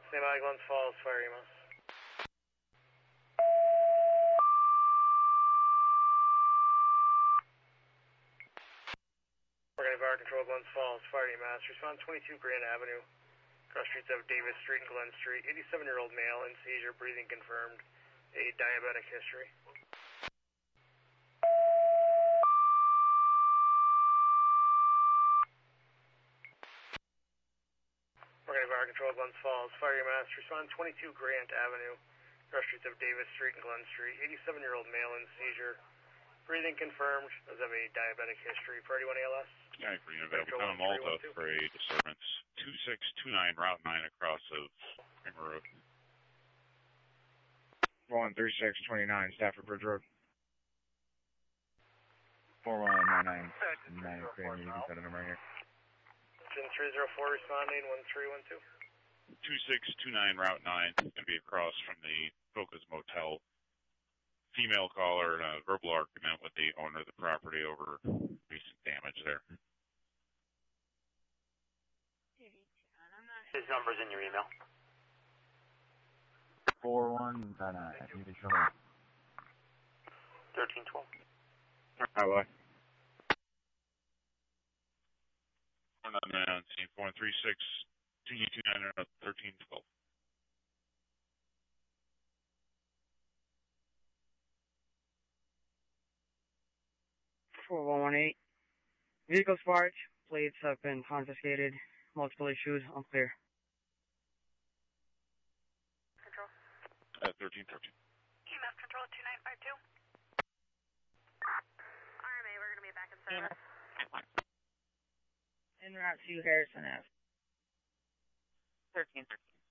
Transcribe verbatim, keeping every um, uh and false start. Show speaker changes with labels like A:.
A: Stand by, Glens Falls, fire E M S. Organic Fire Control, Glens Falls, fire E M S. Respond twenty-two Grand Avenue. Cross streets of Davis Street and Glen Street. eighty-seven-year-old male in seizure, breathing confirmed. A diabetic history. Organic Fire Control, Glens Falls, fire E M S. Respond twenty-two Grant Avenue. Cross streets of Davis Street and Glen Street. eighty-seven-year-old male in seizure, breathing confirmed. Does have a diabetic history. Priority one A L S.
B: Yeah, for unit available down in Malta for a disturbance. two six two nine, Route nine across of Kramer Road.
C: one three six two nine, Stafford Bridge Road. four one nine nine nine, Kramer, you can set a number here.
A: Gin three zero four responding, one three one two.
B: two six two nine, Route nine. It's going to be across from the Focus Motel. Female caller in a verbal argument with the owner of the property over recent damage there.
D: His number's in your email.
C: four one nine nine, you can show me.
D: thirteen twelve.
C: Highway.
B: four nine nine, four one three six, two two nine, thirteen twelve.
E: four one one eight. Vehicle sparked. Plates have been confiscated. Multiple issues. Unclear.
F: Control.
B: At thirteen thirteen.
F: E M F control two nine five two. R M A, we're going to be back in service.
E: En route to Harrison Ave.
G: thirteen thirteen.